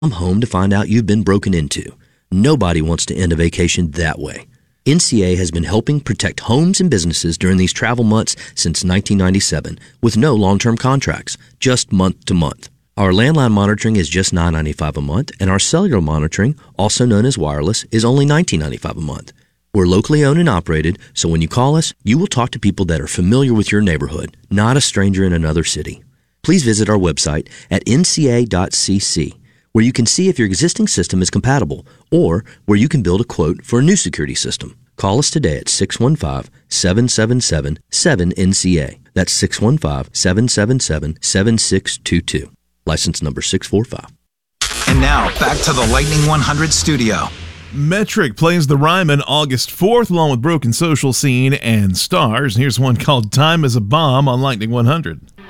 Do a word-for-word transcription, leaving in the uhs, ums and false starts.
Come home to find out you've been broken into. Nobody wants to end a vacation that way. N C A has been helping protect homes and businesses during these travel months since nineteen ninety-seven with no long-term contracts, just month to month. Our landline monitoring is just nine dollars and ninety-five cents a month, and our cellular monitoring, also known as wireless, is only nineteen dollars and ninety-five cents a month. We're locally owned and operated, so when you call us, you will talk to people that are familiar with your neighborhood, not a stranger in another city. Please visit our website at N C A dot C C, where you can see if your existing system is compatible, or where you can build a quote for a new security system. Call us today at six one five, seven seven seven, seven N C A. That's six one five, seven seven seven, seven six two two. License number six four five. And now, back to the Lightning one hundred studio. Metric plays the Ryman August fourth, along with Broken Social Scene and Stars. Here's one called Time is a Bomb on Lightning one hundred.